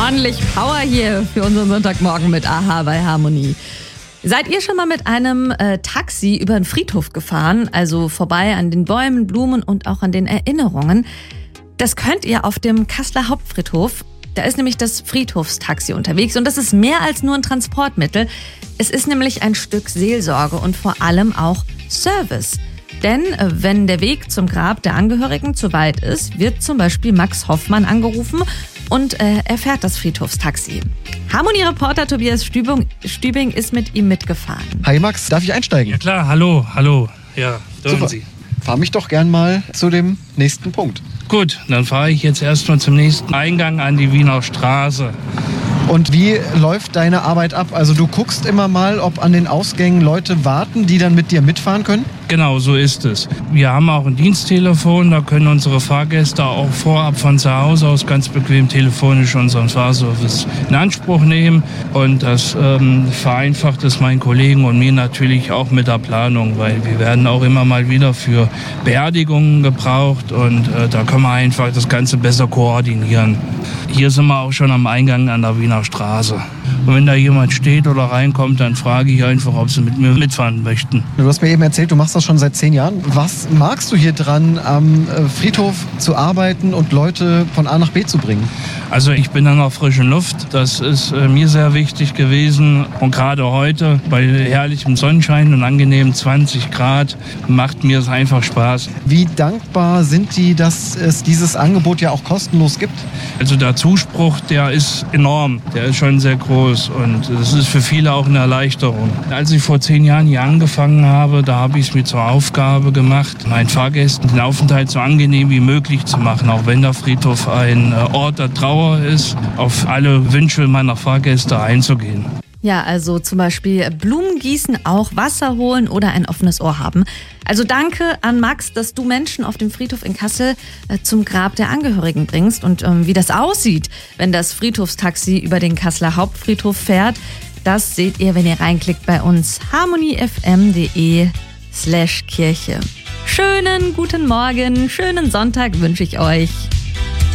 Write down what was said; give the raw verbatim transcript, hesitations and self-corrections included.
Ordentlich Power hier für unseren Sonntagmorgen mit Aha bei Harmonie. Seid ihr schon mal mit einem äh, Taxi über den Friedhof gefahren? Also vorbei an den Bäumen, Blumen und auch an den Erinnerungen. Das könnt ihr auf dem Kasseler Hauptfriedhof. Da ist nämlich das Friedhofstaxi unterwegs und das ist mehr als nur ein Transportmittel. Es ist nämlich ein Stück Seelsorge und vor allem auch Service. Denn wenn der Weg zum Grab der Angehörigen zu weit ist, wird zum Beispiel Max Hoffmann angerufen und äh, er fährt das Friedhofstaxi. Harmonie-Reporter Tobias Stübing, Stübing ist mit ihm mitgefahren. Hi Max, darf ich einsteigen? Ja klar, hallo, hallo. Ja, dürfen Super. Sie. Fahr mich doch gern mal zu dem nächsten Punkt. Gut, dann fahre ich jetzt erstmal zum nächsten Eingang an die Wiener Straße. Und wie läuft deine Arbeit ab? Also du guckst immer mal, ob an den Ausgängen Leute warten, die dann mit dir mitfahren können? Genau, so ist es. Wir haben auch ein Diensttelefon, da können unsere Fahrgäste auch vorab von zu Hause aus ganz bequem telefonisch unseren Fahrservice in Anspruch nehmen. Und das ähm, vereinfacht es meinen Kollegen und mir natürlich auch mit der Planung, weil wir werden auch immer mal wieder für Beerdigungen gebraucht und äh, da können wir einfach das Ganze besser koordinieren. Hier sind wir auch schon am Eingang an der Wiener Straße. Und wenn da jemand steht oder reinkommt, dann frage ich einfach, ob sie mit mir mitfahren möchten. Du hast mir eben erzählt, du machst das schon seit zehn Jahren. Was magst du hier dran, am Friedhof zu arbeiten und Leute von A nach B zu bringen? Also ich bin an der frischen Luft. Das ist äh, mir sehr wichtig gewesen. Und gerade heute bei herrlichem Sonnenschein und angenehmen zwanzig Grad macht mir es einfach Spaß. Wie dankbar sind die, dass es dieses Angebot ja auch kostenlos gibt? Also der Zuspruch, der ist enorm. Der ist schon sehr groß und das ist für viele auch eine Erleichterung. Als ich vor zehn Jahren hier angefangen habe, da habe ich es mir zur Aufgabe gemacht, meinen Fahrgästen den Aufenthalt so angenehm wie möglich zu machen, auch wenn der Friedhof ein Ort der Trauer ist, auf alle Wünsche meiner Fahrgäste einzugehen. Ja, also zum Beispiel Blumen gießen, auch Wasser holen oder ein offenes Ohr haben. Also danke an Max, dass du Menschen auf dem Friedhof in Kassel äh, zum Grab der Angehörigen bringst. Und ähm, wie das aussieht, wenn das Friedhofstaxi über den Kasseler Hauptfriedhof fährt, das seht ihr, wenn ihr reinklickt bei uns harmoniefm.de slash Kirche. Schönen guten Morgen, schönen Sonntag wünsche ich euch.